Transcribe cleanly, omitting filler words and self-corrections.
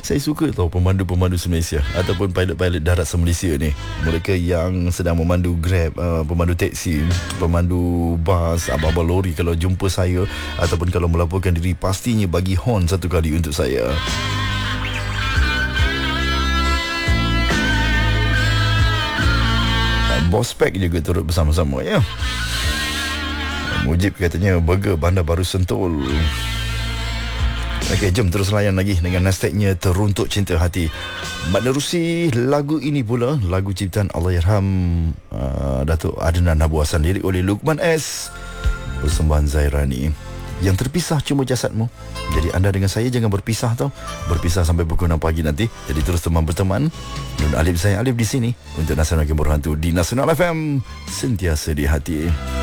Saya suka tahu pemandu-pemandu Malaysia ataupun pilot-pilot darat se-Malaysia ni. Mereka yang sedang memandu Grab, pemandu teksi, pemandu bas, abang-abang lori, kalau jumpa saya ataupun kalau melaporkan diri, pastinya bagi horn satu kali untuk saya. Bospek juga turut bersama-sama ya. Mujib katanya burger Bandar Baru Sentul. Okey, jom terus layan lagi dengan hashtagnya Teruntuk Cinta Hati. Menerusi lagu ini pula, lagu ciptaan Allahyarham Datuk Adnan Abu Hassan, lirik oleh Luqman S, persembahan Zairani. Yang terpisah cuma jasadmu. Jadi anda dengan saya jangan berpisah tau. Berpisah sampai pukul 6 pagi nanti. Jadi terus teman berteman. Dan Alif, saya Alif di sini untuk Nasional Game Berhantu di Nasional FM, sentiasa di hati.